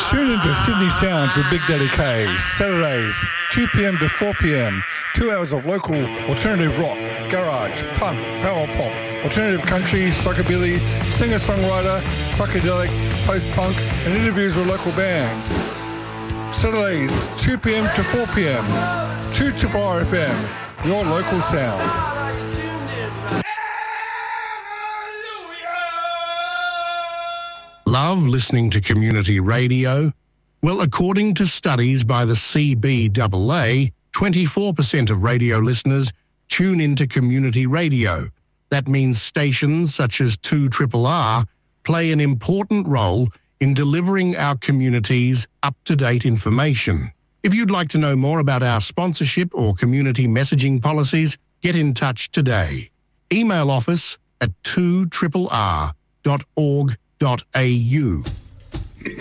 Tune into Sydney Sounds with Big Daddy K, Saturdays, 2 p.m. to 4 p.m. 2 hours of local alternative rock, garage, punk, power pop, alternative country, psychobilly, singer-songwriter, psychedelic, post-punk, and interviews with local bands. Saturdays, 2 p.m. to 4 p.m. 2 R FM, your local sound. Love listening to community radio? Well, according to studies by the CBAA, 24% of radio listeners tune into community radio. That means stations such as 2RRR play an important role in delivering our communities up-to-date information. If you'd like to know more about our sponsorship or community messaging policies, get in touch today. Email office at 2RRR.org.au.